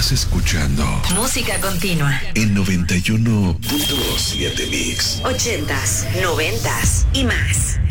Estás escuchando Música Continua en 91.7 Mix. 80s, 90s y más.